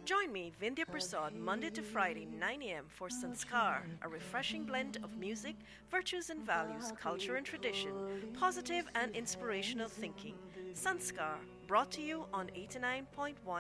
Join me, Vindhya Prasad, Monday to Friday, 9 a.m. for Sanskar, a refreshing blend of music, virtues and values, culture and tradition, positive and inspirational thinking. Sanskar, brought to you on 89.1